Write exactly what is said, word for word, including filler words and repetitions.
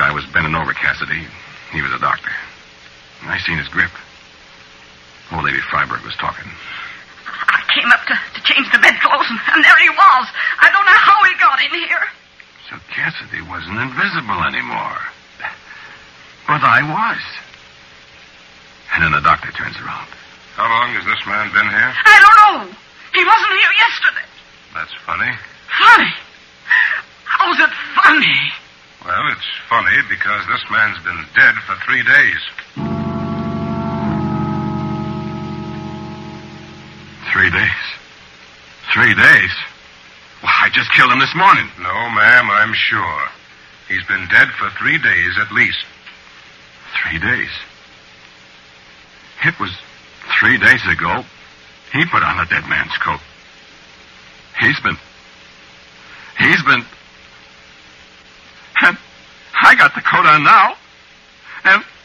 I was bending over Cassidy. He was a doctor. And I seen his grip. Old Lady Freiberg was talking. I came up to, to change the bedclothes, and, and there he was. I don't know how he got in here. So Cassidy wasn't invisible anymore. But I was. And then the doctor turns around. How long has this man been here? I don't know. He wasn't here yesterday. That's funny. Funny? How's it funny? Well, it's funny because this man's been dead for three days. Three days? Three days? Well, I just killed him this morning. No, ma'am, I'm sure. He's been dead for three days at least. Three days? It was three days ago he put on a dead man's coat. He's been... He's been... And I got the coat on now. And